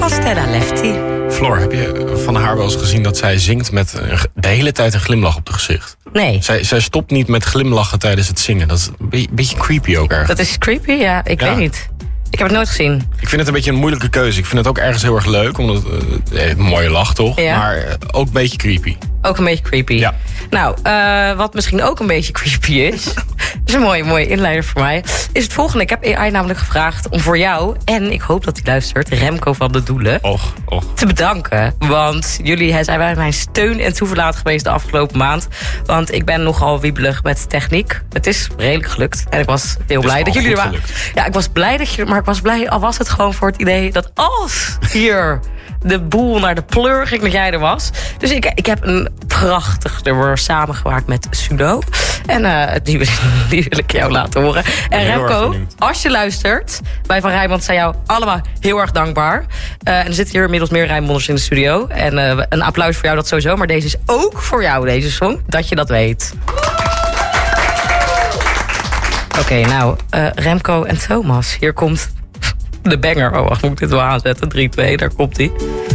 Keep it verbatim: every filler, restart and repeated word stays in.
Stella Lefty. Floor, heb je van haar wel eens gezien dat zij zingt met een, de hele tijd een glimlach op het gezicht? Nee. Zij, zij stopt niet met glimlachen tijdens het zingen. Dat is een beetje, beetje creepy ook erg. Dat is creepy? Ja, ik Ja. weet niet. Ik heb het nooit gezien. Ik vind het een beetje een moeilijke keuze. Ik vind het ook ergens heel erg leuk, omdat het uh, een mooie lach toch? Ja. Maar uh, ook een beetje creepy. Ook een beetje creepy. Ja. Nou, uh, wat misschien ook een beetje creepy is... dat is een mooie, mooie inleider voor mij... is het volgende. Ik heb A I namelijk gevraagd om voor jou... en ik hoop dat hij luistert, Remco van de Doelen... Och, och. te bedanken. Want jullie zijn bij mijn steun en toeverlaat geweest de afgelopen maand. Want ik ben nogal wiebelig met techniek. Het is redelijk gelukt. En ik was heel blij dat jullie er waren. Gelukt. Ja, ik was blij dat je... maar ik was blij, al was het gewoon voor het idee... dat als hier... de boel naar de pleur ging dat jij er was. Dus ik, ik heb een prachtig nummer samengemaakt met Sudo. En uh, die, die wil ik jou laten horen. En Remco, als je luistert... wij van Rijnmond zijn jou allemaal heel erg dankbaar. Uh, en er zitten hier inmiddels meer Rijnmonders in de studio. En uh, een applaus voor jou, dat sowieso. Maar deze is ook voor jou, deze song. Dat je dat weet. Oké, okay, nou, uh, Remco en Thomas. Hier komt... de banger. Oh, wacht, moet ik dit wel aanzetten? drie, twee, daar komt-ie.